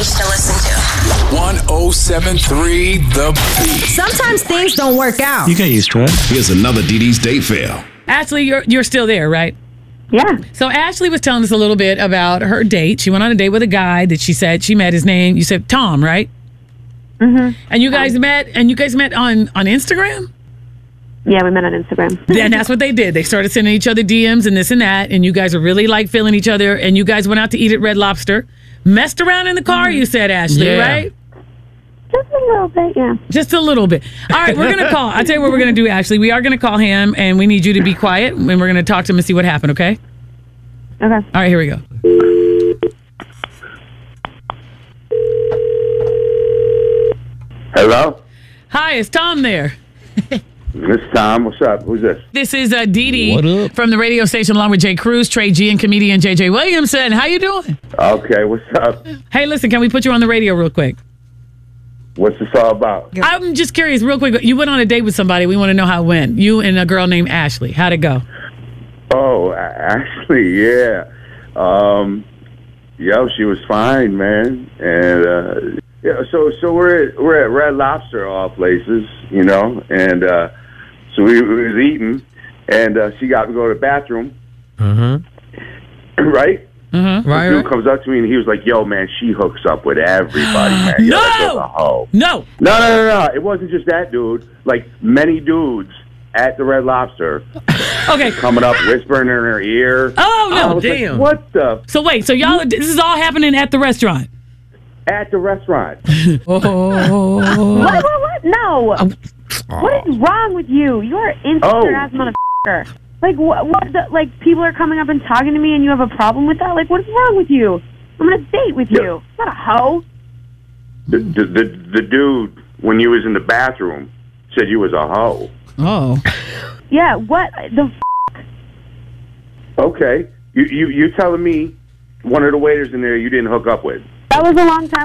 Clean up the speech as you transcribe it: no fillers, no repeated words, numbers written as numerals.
to listen to. 1073 The Beat. Sometimes things don't work out. You get used to it. Here's another DD's date fail. Ashley, you're still there, right? Yeah. So Ashley was telling us a little bit about her date. She went on a date with a guy that she said she met. His name, you said Tom, right? Mm-hmm. And you guys met on Instagram? Yeah, we met on Instagram. And that's what they did. They started sending each other DMs and this and that, and you guys were really like feeling each other, and you guys went out to eat at Red Lobster. Messed around in the car, you said, Ashley, right? Just a little bit, yeah. Just a little bit. All right, we're going to call. I'll tell you what we're going to do, Ashley. We are going to call him, and we need you to be quiet, and we're going to talk to him and see what happened, okay? Okay. All right, here we go. Hello? Hi, is Tom there? This is Tom. What's up? Who's this? This is Dee What Dee up? from the radio station along with Jay Cruz, Trey G, and comedian JJ Williamson. How you doing? Okay, what's up? Hey, listen, can we put you on the radio real quick? What's this all about? I'm just curious, real quick. You went on a date with somebody. We want to know how it went. You and a girl named Ashley. How'd it go? Oh, Ashley, yeah. She was fine, man. And so we're at Red Lobster, all places, and so we was eating, and she got to go to the bathroom, right? Mm-hmm. The dude comes up to me and he was like, "Yo, man, she hooks up with everybody, man. Yo, that girl's a hoe." No. No. It wasn't just that dude. Like many dudes at the Red Lobster, Okay. coming up, whispering in her ear. Oh, no. I was like, what the? So wait, so y'all, this is all happening at the restaurant? At the restaurant. Oh. What? No. What is wrong with you? You're an insecure ass motherfucker. Like, like, people are coming up and talking to me and you have a problem with that? Like, what is wrong with you? I'm on a date with you. I'm not a hoe. The dude, when you was in the bathroom, said you was a hoe. Oh. Yeah, what the Okay. You telling me one of the waiters in there you didn't hook up with? That was a long time